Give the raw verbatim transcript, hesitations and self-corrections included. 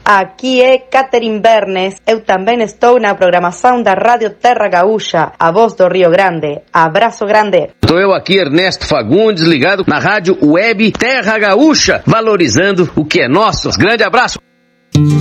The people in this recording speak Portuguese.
Aqui é Catherine Bernes. Eu também estou na programação da Rádio Terra Gaúcha, a voz do Rio Grande. Abraço grande. Estou eu aqui, Ernesto Fagundes, ligado na Rádio Web Terra Gaúcha, valorizando o que é nosso. Grande abraço.